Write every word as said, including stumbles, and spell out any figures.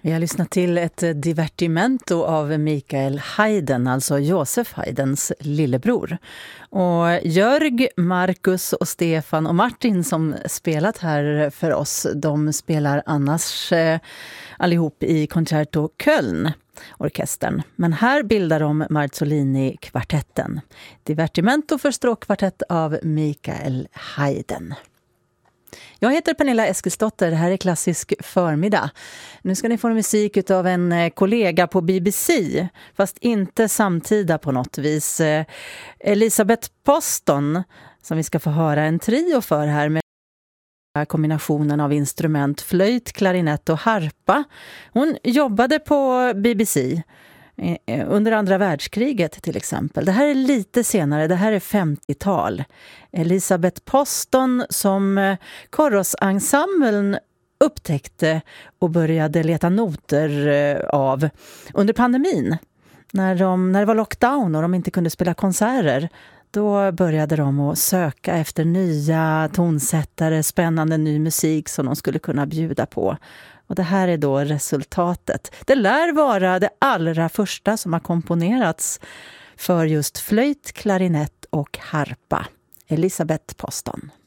Vi har lyssnat till ett divertimento av Mikael Haydn, alltså Josef Haydns lillebror. Och Jörg, Marcus och Stefan och Martin som spelat här för oss, de spelar annars eh, allihop i Concerto Köln, orkestern. Men här bildar de Marzolini-kvartetten. Divertimento för stråkkvartett av Mikael Haydn. Jag heter Pernilla Eskilsdotter, det här är Klassisk förmiddag. Nu ska ni få musik av en kollega på B B C, fast inte samtida på något vis. Elizabeth Poston, som vi ska få höra en trio för här med kombinationen av instrument, flöjt, klarinett och harpa. Hon jobbade på B B C under andra världskriget till exempel. Det här är lite senare, det här är femtiotal. Elizabeth Poston som Kårosensemblen upptäckte och började leta noter av under pandemin. När, de, när det var lockdown och de inte kunde spela konserter, då började de att söka efter nya tonsättare, spännande ny musik som de skulle kunna bjuda på. Och det här är då resultatet. Det lär vara det allra första som har komponerats för just flöjt, klarinett och harpa. Elizabeth Poston.